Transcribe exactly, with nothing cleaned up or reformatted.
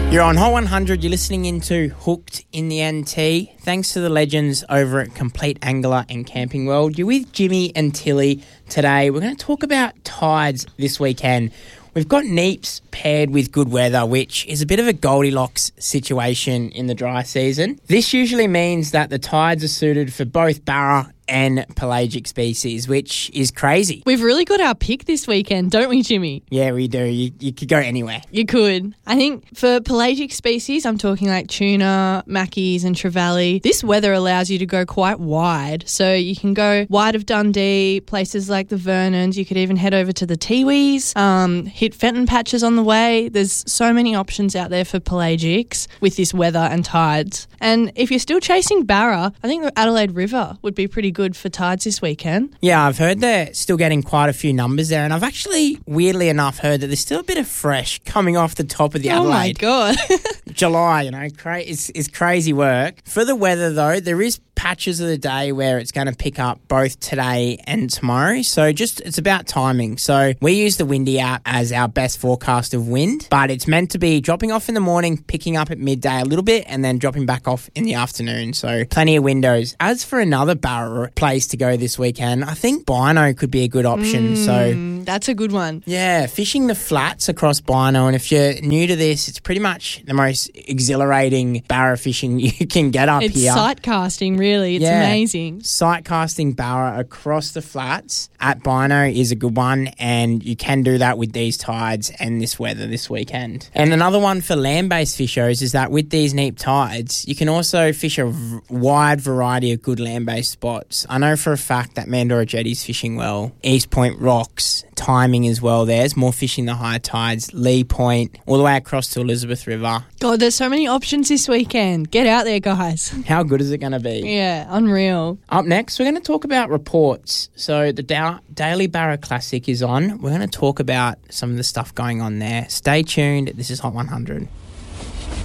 You're on Hot one hundred. You're listening into Hooked in the N T. Thanks to the legends over at Complete Angler and Camping World. You're with Jimmy and Tilly today. We're going to talk about tides this weekend. We've got Neeps paired with good weather, which is a bit of a Goldilocks situation in the dry season. This usually means that the tides are suited for both Barra and pelagic species, which is crazy. We've really got our pick this weekend, don't we, Jimmy? Yeah, we do. You, you could go anywhere. You could. I think for pelagic species, I'm talking like tuna, mackies and trevally. This weather allows you to go quite wide. So you can go wide of Dundee, places like the Vernons. You could even head over to the Tiwis, um, hit Fenton Patches on the way. There's so many options out there for pelagics with this weather and tides. And if you're still chasing Barra, I think the Adelaide River would be pretty good for tides this weekend. Yeah, I've heard they're still getting quite a few numbers there, and I've actually, weirdly enough, heard that there's still a bit of fresh coming off the top of the Adelaide. Oh my God. July, you know, cra- it's, it's crazy work. For the weather, though, there is patches of the day where it's going to pick up both today and tomorrow. So just it's about timing. So we use the Windy app as our best forecast of wind, but it's meant to be dropping off in the morning, picking up at midday a little bit, and then dropping back off in the afternoon. So plenty of windows. As for another Barra place to go this weekend, I think Bino could be a good option. Mm, so that's a good one. Yeah, fishing the flats across Bino, and if you're new to this, it's pretty much the most exhilarating Barra fishing you can get up it's here. It's sight casting, really. It's yeah. amazing. Sight casting Barra across the flats at Bino is a good one, and you can do that with these tides and this weather this weekend. And another one for land-based fishers is that with these neap tides, you can also fish a v- wide variety of good land-based spots. I know for a fact that Mandorra Jetty's fishing well, East Point Rocks, timing as well. There's more fishing the high tides, Lee Point, all the way across to Elizabeth River. God, there's so many options this weekend. Get out there, guys. How good is it going to be? Yeah, unreal. Up next, we're going to talk about reports. So the da- Daily Barra Classic is on. We're going to talk about some of the stuff going on there. Stay tuned. This is Hot one hundred.